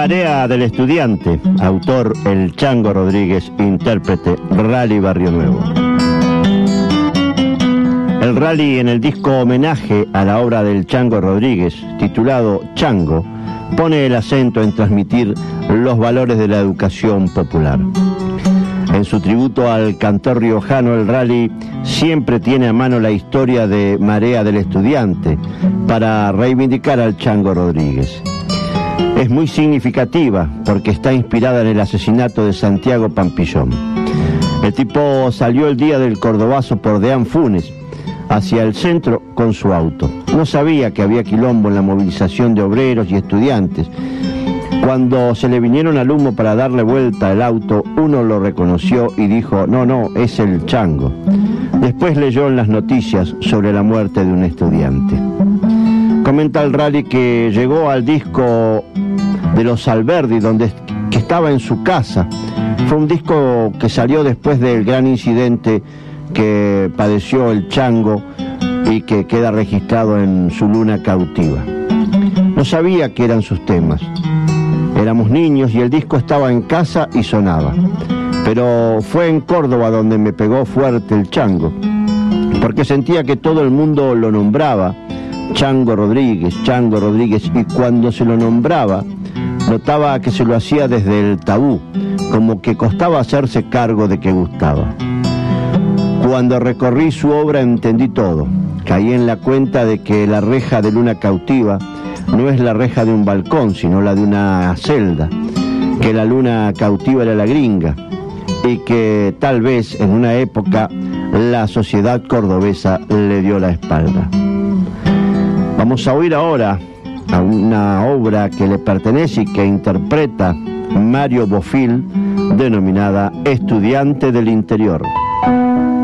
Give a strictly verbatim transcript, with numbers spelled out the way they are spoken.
Marea del Estudiante, autor El Chango Rodríguez, intérprete Rally Barrio Nuevo. El rally en el disco homenaje a la obra del Chango Rodríguez, titulado Chango, pone el acento en transmitir los valores de la educación popular. En su tributo al cantor riojano, el rally siempre tiene a mano la historia de Marea del Estudiante para reivindicar al Chango Rodríguez. Es muy significativa porque está inspirada en el asesinato de Santiago Pampillón. El tipo salió el día del Cordobazo por Deán Funes hacia el centro con su auto. No sabía que había quilombo en la movilización de obreros y estudiantes. Cuando se le vinieron al humo para darle vuelta al auto, uno lo reconoció y dijo: no, no, es el Chango. Después leyó en las noticias sobre la muerte de un estudiante. Comenta el rally que llegó al disco de los Alberdi, donde que estaba en su casa. Fue un disco que salió después del gran incidente que padeció el Chango y que queda registrado en su Luna Cautiva. No sabía que eran sus temas. Éramos niños y el disco estaba en casa y sonaba. Pero fue en Córdoba donde me pegó fuerte el Chango, porque sentía que todo el mundo lo nombraba Chango Rodríguez, Chango Rodríguez, y cuando se lo nombraba, notaba que se lo hacía desde el tabú, como que costaba hacerse cargo de que gustaba. Cuando recorrí su obra entendí todo. Caí en la cuenta de que la reja de Luna Cautiva no es la reja de un balcón, sino la de una celda, que la Luna Cautiva era la gringa, y que tal vez en una época la sociedad cordobesa le dio la espalda. Vamos a oír ahora a una obra que le pertenece y que interpreta Mario Bofill, denominada Estudiante del Interior.